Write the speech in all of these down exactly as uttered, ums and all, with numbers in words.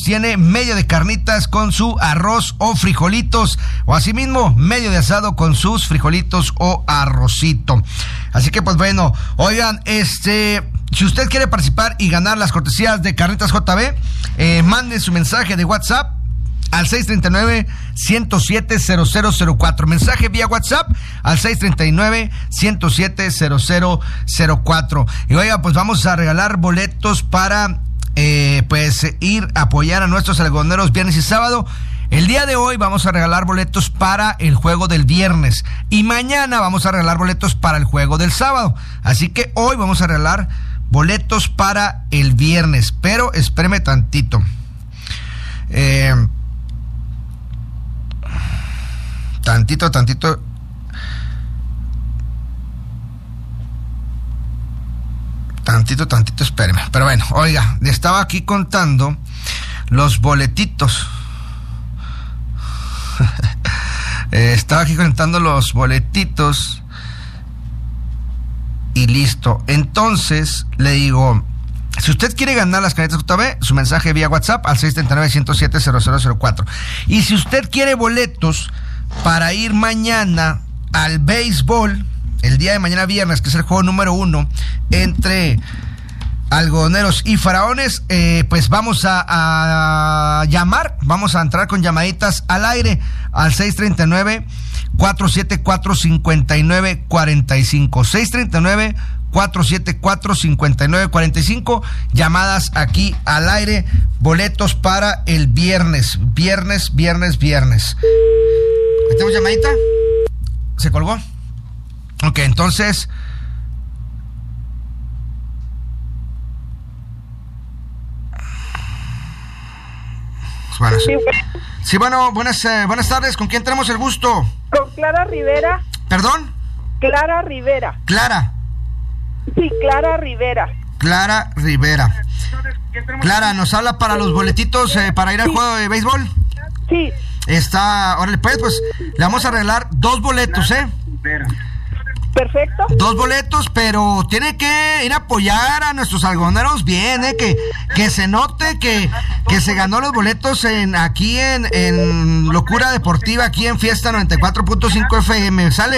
tiene medio de carnitas con su arroz o frijolitos, o asimismo medio de asado con sus frijolitos o arrocito. Así que pues bueno, oigan, este, si usted quiere participar y ganar las cortesías de Carnitas J B, eh, mande su mensaje de WhatsApp al seis tres nueve, uno cero siete, cero cero cero cuatro. Mensaje vía WhatsApp al seis tres nueve, uno cero siete, cero cero cero cuatro. Y oiga, pues vamos a regalar boletos para eh, pues ir a apoyar a nuestros algodoneros viernes y sábado. El día de hoy vamos a regalar boletos para el juego del viernes y mañana vamos a regalar boletos para el juego del sábado. Así que hoy vamos a regalar boletos para el viernes, pero espéreme tantito. Eh... Tantito, tantito. Tantito, tantito, espéreme. Pero bueno, oiga, le estaba aquí contando los boletitos. eh, estaba aquí contando los boletitos. Y listo. Entonces, le digo, si usted quiere ganar las Carnitas J B, su mensaje vía WhatsApp al seis tres nueve, uno cero siete, cero cero cero cuatro. Y si usted quiere boletos para ir mañana al béisbol, el día de mañana viernes, que es el juego número uno entre algodoneros y faraones, eh, pues vamos a, a llamar, vamos a entrar con llamaditas al aire al seis tres nueve, cuatro siete cuatro, cinco nueve cuatro cinco, seis tres nueve, cuatro siete cuatro, cinco nueve cuatro cinco, llamadas aquí al aire, boletos para el viernes, viernes, viernes, viernes. ¿Tenemos llamadita? ¿Se colgó? Ok, entonces... Bueno, sí, sí, bueno, buenas, eh, buenas tardes. ¿Con quién tenemos el gusto? Con Clara Rivera. ¿Perdón? Clara Rivera. Clara. Sí, Clara Rivera. Clara Rivera. Clara, ¿nos habla para los boletitos eh, para ir al sí. juego de béisbol? Sí. Está, órale, pues, pues, le vamos a regalar dos boletos, ¿eh? Perfecto. Dos boletos, pero tiene que ir a apoyar a nuestros algodoneros bien, ¿eh? Que, que se note que, que se ganó los boletos en aquí en, en Locura Deportiva, aquí en Fiesta noventa y cuatro punto cinco F M, ¿sale?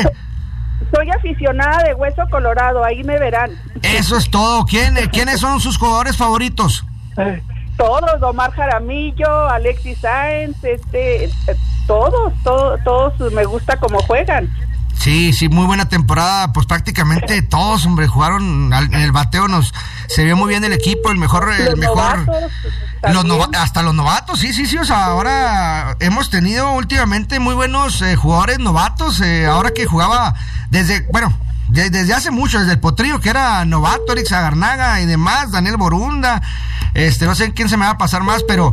Soy aficionada de Hueso Colorado, ahí me verán. Eso es todo. ¿Quién, ¿Quiénes son sus jugadores favoritos? Eh. Todos, Omar Jaramillo, Alexis Sáenz, este, todos, todos, todos me gusta cómo juegan. Sí, sí, muy buena temporada, pues prácticamente todos, hombre, jugaron en el bateo, nos se vio muy bien el equipo, el mejor, el los mejor, novatos, los nova, hasta los novatos, sí, sí, sí, o sea, ahora hemos tenido últimamente muy buenos eh, jugadores novatos, eh, ahora que jugaba desde, bueno, de, desde hace mucho, desde el Potrillo, que era novato, Eric Zagarnaga y demás, Daniel Borunda, este, no sé quién se me va a pasar más, pero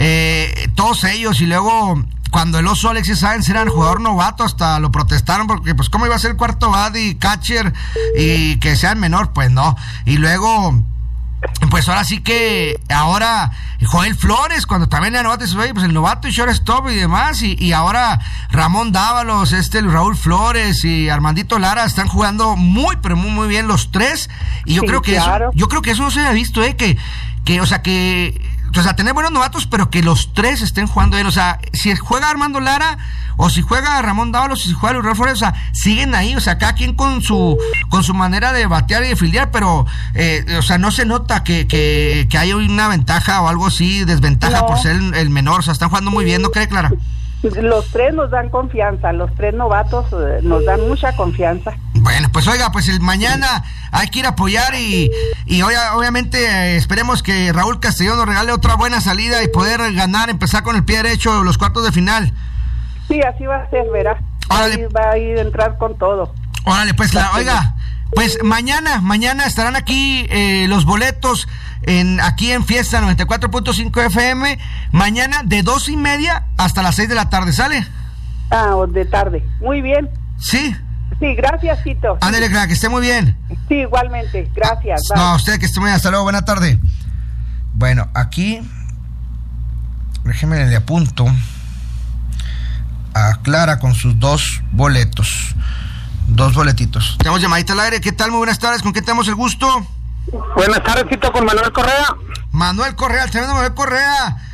eh, todos ellos, y luego cuando el oso Alexis Sáenz era el jugador novato, hasta lo protestaron porque pues cómo iba a ser el cuarto bad y catcher y que sea el menor, pues no, y luego pues ahora sí que ahora Joel Flores, cuando también era novato, pues el novato y shortstop y demás, y, y ahora Ramón Dávalos, este Raúl Flores y Armandito Lara están jugando muy pero muy muy bien los tres, y yo sí, creo que claro. eso, yo creo que eso no se había visto, eh, que, que o sea que o sea, tener buenos novatos, pero que los tres estén jugando bien. O sea, si juega Armando Lara, o si juega Ramón Dávalos, o si juega Luis Flores, o sea, siguen ahí. O sea, cada quien con su con su manera de batear y de fildear, pero, eh, o sea, no se nota que, que, que hay una ventaja o algo así, desventaja no. por ser el, el menor. O sea, están jugando muy bien, ¿no cree, Clara? Los tres nos dan confianza, los tres novatos eh, nos dan mucha confianza. Bueno, pues oiga, pues el mañana hay que ir a apoyar y, y hoy, obviamente eh, esperemos que Raúl Castellón nos regale otra buena salida y poder ganar, empezar con el pie derecho los cuartos de final. Sí, así va a ser, verá. Órale. Va a ir a entrar con todo. Órale, pues la, oiga, pues mañana, mañana estarán aquí eh, los boletos en aquí en Fiesta noventa y cuatro punto cinco F M, mañana de dos y media hasta las seis de la tarde, ¿sale? Ah, de tarde, muy bien. Sí. Sí, gracias, Tito. Ándale, crack, que esté muy bien. Sí, igualmente, gracias. Ah, no, a usted que esté muy bien, hasta luego, buena tarde. Bueno, aquí, déjeme le apunto a Clara con sus dos boletos, dos boletitos. Tenemos llamadita al aire, ¿qué tal? Muy buenas tardes, ¿con quién tenemos el gusto? Buenas tardes, Tito, con Manuel Correa. Manuel Correa, el tremendo Manuel Correa.